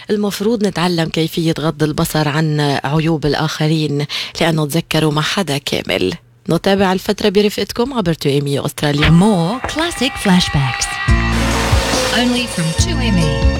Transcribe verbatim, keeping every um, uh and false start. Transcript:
المفروض نتعلم كيفية غض البصر عن عيوب الآخرين، لأنه تذكروا ما حدا كامل. نتابع الفترة برفقتكم عبر تو إم إي أستراليا. More classic flashbacks only from two M E.